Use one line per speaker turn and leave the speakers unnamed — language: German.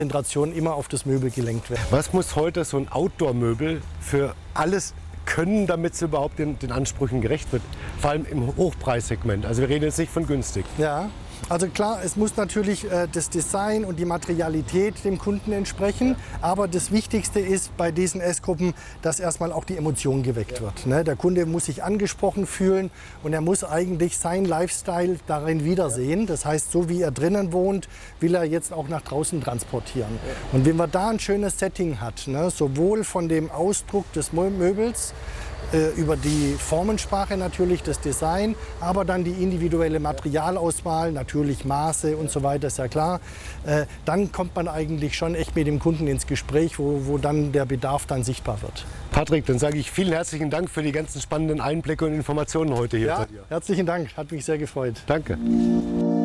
Konzentration immer auf das Möbel gelenkt werden.
Was muss heute so ein Outdoor-Möbel für alles können, damit es überhaupt den Ansprüchen gerecht wird? Vor allem im Hochpreissegment. Also wir reden jetzt nicht von günstig.
Ja, also klar, es muss natürlich das Design und die Materialität dem Kunden entsprechen. Aber das Wichtigste ist bei diesen S-Gruppen, dass erstmal auch die Emotion geweckt wird. Ne? Der Kunde muss sich angesprochen fühlen und er muss eigentlich seinen Lifestyle darin wiedersehen. Das heißt, so wie er drinnen wohnt, will er jetzt auch nach draußen transportieren. Und wenn man da ein schönes Setting hat, ne, sowohl von dem Ausdruck des Möbels, über die Formensprache natürlich, das Design, aber dann die individuelle Materialauswahl, natürlich Maße und so weiter, ist ja klar. Dann kommt man eigentlich schon echt mit dem Kunden ins Gespräch, wo dann der Bedarf dann sichtbar wird.
Patrick, dann sage ich vielen herzlichen Dank für die ganzen spannenden Einblicke und Informationen heute hier bei dir.
Herzlichen Dank, hat mich sehr gefreut.
Danke.